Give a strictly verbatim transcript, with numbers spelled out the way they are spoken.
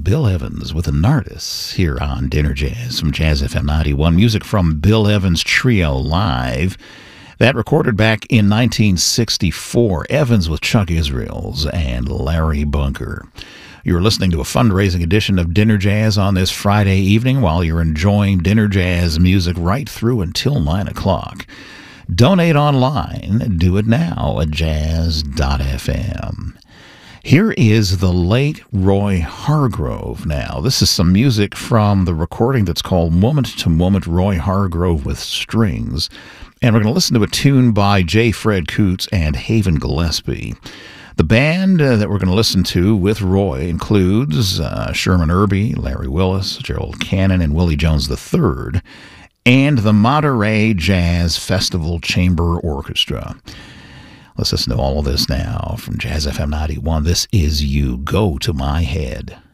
Bill Evans with the Nardis here on Dinner Jazz from Jazz F M ninety-one. Music from Bill Evans Trio Live. That recorded back in nineteen sixty-four. Evans with Chuck Israels and Larry Bunker. You're listening to a fundraising edition of Dinner Jazz on this Friday evening while you're enjoying Dinner Jazz music right through until nine o'clock. Donate online. Do it now at jazz dot f m. Here is the late Roy Hargrove now. This is some music from the recording that's called Moment to Moment, Roy Hargrove with Strings. And we're going to listen to a tune by J. Fred Coots and Haven Gillespie. The band uh, that we're going to listen to with Roy includes uh, Sherman Irby, Larry Willis, Gerald Cannon, and Willie Jones the third, and the Monterey Jazz Festival Chamber Orchestra. Let's listen to all of this now from Jazz F M ninety-one. This is You Go to My Head.